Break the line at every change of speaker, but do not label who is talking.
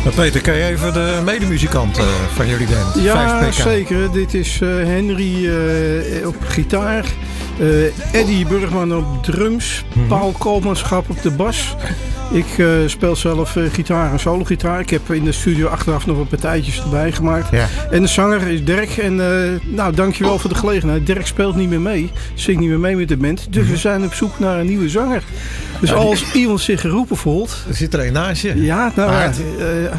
Peter, kan je even de medemuzikant van jullie band?
Ja,
5PK.
zeker. Dit is Henry op gitaar. Eddie Burgman op drums. Paul Koolmanschap op de bas. Ik speel zelf gitaar en solo-gitaar. Ik heb in de studio achteraf nog wat partijtjes erbij gemaakt.
Ja.
En de zanger is Dirk. En dankjewel voor de gelegenheid. Dirk speelt niet meer mee. Zingt niet meer mee met de band. Dus we zijn op zoek naar een nieuwe zanger. Dus als iemand zich geroepen voelt...
Er zit er een naast je.
Ja, nou,